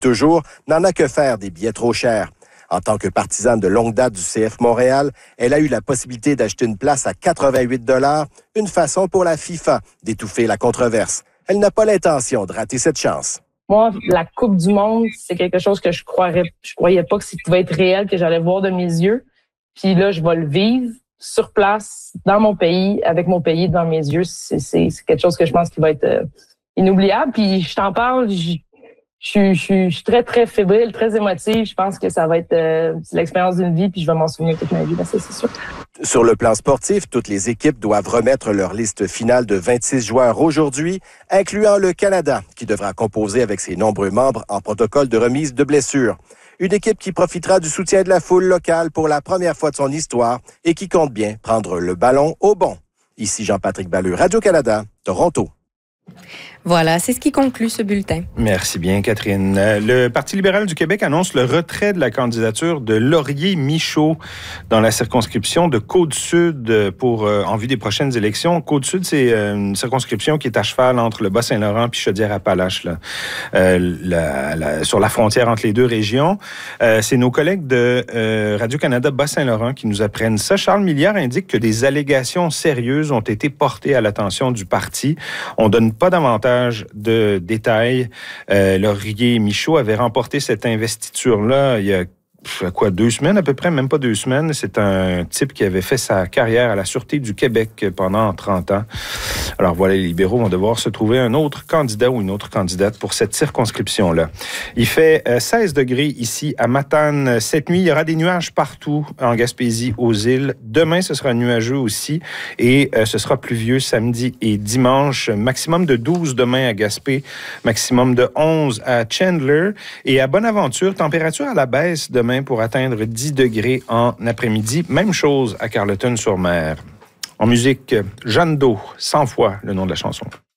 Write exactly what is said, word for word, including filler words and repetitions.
toujours, n'en a que faire des billets trop chers. En tant que partisane de longue date du C F Montréal, elle a eu la possibilité d'acheter une place à quatre-vingt-huit dollars, une façon pour la FIFA d'étouffer la controverse. Elle n'a pas l'intention de rater cette chance. Moi, la Coupe du monde, c'est quelque chose que je croirais, je croyais pas que ça pouvait être réel, que j'allais voir de mes yeux. Puis là, je vais le vivre sur place, dans mon pays, avec mon pays devant mes yeux. C'est, c'est, c'est quelque chose que je pense qui va être euh, inoubliable. Puis je t'en parle, je, je, je, je suis très, très fébrile, très émotive. Je pense que ça va être euh, l'expérience d'une vie, puis je vais m'en souvenir toute ma vie, là, ça, c'est sûr. Sur le plan sportif, toutes les équipes doivent remettre leur liste finale de vingt-six joueurs aujourd'hui, incluant le Canada, qui devra composer avec ses nombreux membres en protocole de remise de blessures. Une équipe qui profitera du soutien de la foule locale pour la première fois de son histoire et qui compte bien prendre le ballon au bon. Ici Jean-Patrick Balleux, Radio-Canada, Toronto. Voilà, c'est ce qui conclut ce bulletin. Merci bien, Catherine. Le Parti libéral du Québec annonce le retrait de la candidature de Laurier-Michaud dans la circonscription de Côte-Sud pour, euh, en vue des prochaines élections. Côte-Sud, c'est euh, une circonscription qui est à cheval entre le Bas-Saint-Laurent puis Chaudière-Appalaches, là, euh, la, la, sur la frontière entre les deux régions. Euh, c'est nos collègues de euh, Radio-Canada Bas-Saint-Laurent qui nous apprennent ça. Charles Milliard indique que des allégations sérieuses ont été portées à l'attention du parti. On donne pas davantage de détails. Euh, Laurier-Michaud avait remporté cette investiture-là il y a quoi, deux semaines à peu près, même pas deux semaines. C'est un type qui avait fait sa carrière à la Sûreté du Québec pendant trente ans. Alors voilà, les libéraux vont devoir se trouver un autre candidat ou une autre candidate pour cette circonscription-là. Il fait euh, seize degrés ici à Matane. Cette nuit, il y aura des nuages partout en Gaspésie, aux îles. Demain, ce sera nuageux aussi et euh, ce sera pluvieux samedi et dimanche. Maximum de douze demain à Gaspé, maximum de onze à Chandler et à Bonaventure, température à la baisse demain pour atteindre dix degrés en après-midi. Même chose à Carleton-sur-Mer. En musique, Jeanne d'Eau, cent fois le nom de la chanson.